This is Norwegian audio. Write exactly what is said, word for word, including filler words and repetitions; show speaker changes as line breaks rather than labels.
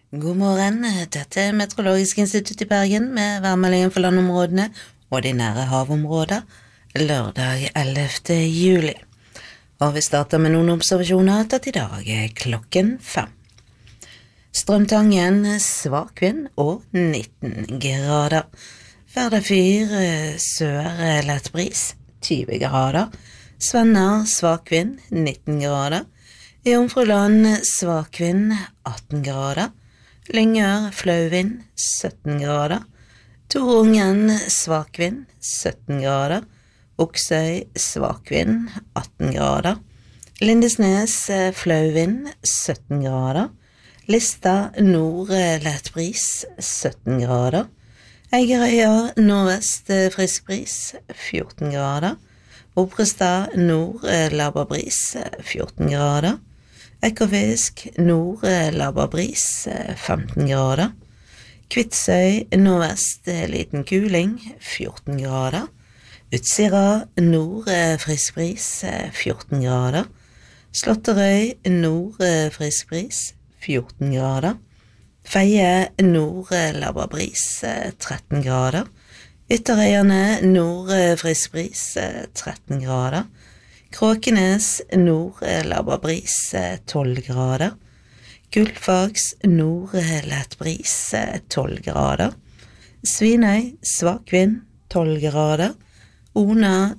God morgen, dette er Meteorologisk institutt i Bergen med værmeldingen for landområdene og de nære havområder, lørdag ellevte juli. Og vi starter med noen observasjoner tatt i dag klokken fem. Strømtangen svak vind og nitten grader. Førdefyr sør lett bris tyve grader. Svenner svak vind nitten grader. Jomfruland svak vind atten grader. Lyngør flauvind sytten grader. Torungen svak vind sytten grader. Oksøy svak vind atten grader. Lindesnes flauvind sytten grader. Lista nord lett bris sytten grader. Eigerøya nordvest frisk bris fjorten grader. Oprestad nord laber bris fjorten grader. Ekofisk nord laber bris femten grader. Kvitsøy nordvest liten kuling fjorten grader. Utsira nord frisk bris fjorten grader. Slåtterøy nord frisk bris fjorten grader. Feie nord laber bris tretten grader. Ytterøyene nord frisk bris tretten grader. Kråkenes nord laber bris tolv grader. Gullfaks nord lett bris tolv grader. Svinøy svak vind tolv grader. Ona